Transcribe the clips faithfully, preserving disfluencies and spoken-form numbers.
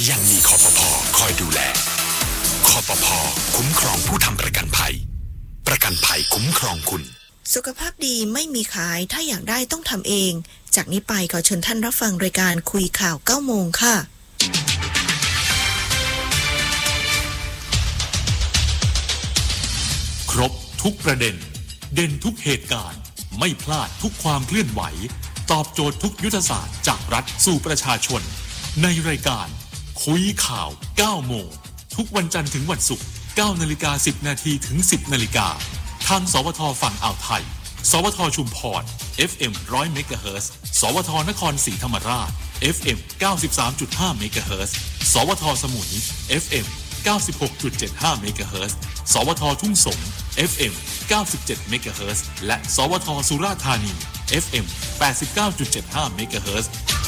ยังมีคปภ.คอยดูแลคปภ.คุ้มครองผู้ทำประกันภัยประกันภัยคุ้มครองคุณสุขภาพดีไม่มีขายถ้าอยากได้ต้องทำเองจากนี้ไปขอเชิญท่านรับฟังรายการคุยข่าวเก้าโมงค่ะครบทุกประเด็นเด่นทุกเหตุการณ์ไม่พลาดทุกความเคลื่อนไหวตอบโจทย์ทุกยุทธศาสตร์จากรัฐสู่ประชาชนในรายการคุยข่าวเก้าโมงทุกวันจันทร์ถึงวันศุกร์ เก้านาฬิกาสิบนาทีถึง สิบนาฬิกาทางสวทฝั่งอ่าวไทยสวทชุมพร เอฟ เอ็ม หนึ่งร้อย เมกะเฮิรตซ์สวทนครศรีธรรมราช เอฟ เอ็ม เก้าสิบสามจุดห้า เมกะเฮิรตซ์สวทสมุย เอฟ เอ็ม เก้าสิบหกจุดเจ็ดห้า เมกะเฮิรตซ์สวททุ่งสง เอฟ เอ็ม เก้าสิบเจ็ด เมกะเฮิรตซ์และสวทสุราษฎร์ธานี เอฟ เอ็ม แปดสิบเก้าจุดเจ็ดห้า เมกะเฮิรตซ์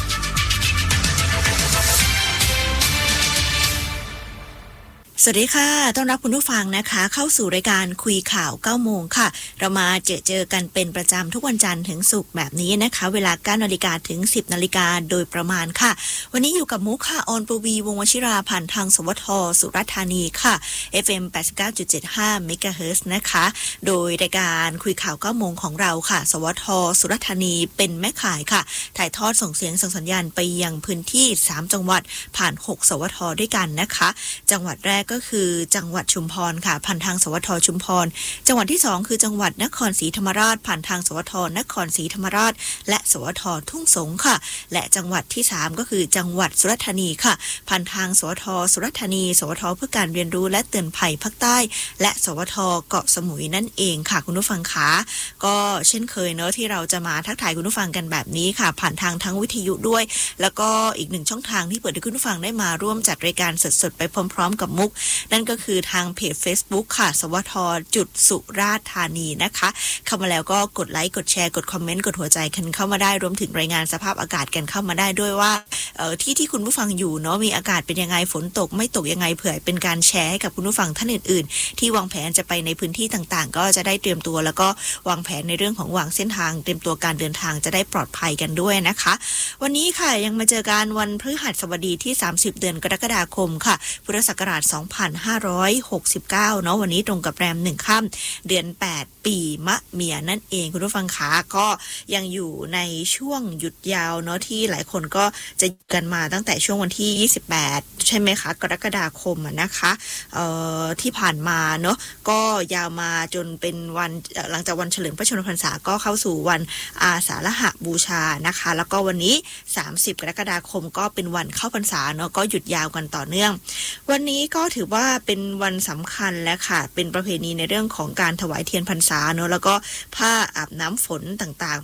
สวัสดีค่ะต้อนรับคุณผู้ฟังนะคะเข้าสู่รายการคุยข่าวเก้าโมงค่ะเรามาเจอเจอกันเป็นประจำทุกวันจันทร์ถึงศุกร์แบบนี้นะคะเวลา เก้านาฬิกาถึง สิบนาฬิกาโดยประมาณค่ะวันนี้อยู่กับมุกค่ะออนปวีวงศ์วชิราผ่านทางสวทสุราษฎร์ธานีค่ะ เอฟ เอ็ม แปดสิบเก้าจุดเจ็ดห้า เมกะเฮิรตซ์นะคะโดยรายการคุยข่าวเก้าโมงของเราค่ะสวทสุราษฎร์ธานีเป็นแม่ข่ายค่ะถ่ายทอดส่งเสียงส่งสัญญาณไปยังพื้นที่สามจังหวัดผ่านหกสวทด้วยกันนะคะจังหวัดแรกก็คือจังหวัดชุมพรค่ะผ่านทางสวทชุมพรจังหวัดที่สองคือจังหวัดนครศรีธรรมราชผ่านทางสวทนครศรีธรรมราชและสวททุ่งสงค่ะและจังหวัดที่สามก็คือจังหวัดสุราษฎร์ธานีค่ะผ่านทางสวทสุราษฎร์ธานีสวทเพื่อการเรียนรู้และเตือนภัยภาคใต้และสวทเกาะสมุยนั่นเองค่ะคุณผู้ฟังคะก็เช่นเคยเนอะที่เราจะมาทักทายคุณผู้ฟังกันแบบนี้ค่ะผ่านทางทั้งวิทยุด้วยแล้วก็อีกหนึ่งช่องทางที่เปิดให้คุณผู้ฟังได้มาร่วมจัดรายการสดๆไปพร้อมๆกับมุกนั่นก็คือทางเพจ Facebook ค่ะสวทจุดสุราษฎร์ธานีนะคะเข้ามาแล้วก็กดไลค์กดแชร์กดคอมเมนต์กดหัวใจกันเข้ามาได้รวมถึงรายงานสภาพอากาศกันเข้ามาได้ด้วยว่าเอ่อที่ที่คุณผู้ฟังอยู่เนาะมีอากาศเป็นยังไงฝนตกไม่ตกยังไงเผื่อเป็นการแชร์ให้กับคุณผู้ฟังท่านอื่นๆที่วางแผนจะไปในพื้นที่ต่างๆก็จะได้เตรียมตัวแล้วก็วางแผนในเรื่องของวางเส้นทางเตรียมตัวการเดินทางจะได้ปลอดภัยกันด้วยนะคะวันนี้ค่ะยังมาเจอกันวันพฤหัสบดีที่สามสิบเดือนกรกฎาคมค่ะพุทธศักราชสองพันห้าร้อยหกสิบเก้าเนาะวันนี้ตรงกับแรมหนึ่งค่ำเดือนแปดปีมะเมียนั่นเองคุณผู้ฟังขาก็ยังอยู่ในช่วงหยุดยาวเนาะที่หลายคนก็จะกันมาตั้งแต่ช่วงวันที่ยี่สิบแปดใช่ไหมคะกรกฎาคมนะคะเอ่อที่ผ่านมาเนาะก็ยาวมาจนเป็นวันหลังจากวันเฉลิมพระชนมพรรษาก็เข้าสู่วันอาสาฬหบูชานะคะแล้วก็วันนี้สามสิบกรกฎาคมก็เป็นวันเข้าพรรษาเนาะก็หยุดยาวกันต่อเนื่องวันนี้ก็ถือว่าเป็นวันสำคัญและค่ะเป็นประเพณีในเรื่องของการถวายเทียนพรรษาเนาะแล้วก็ผ้าอาบน้ำฝนต่าง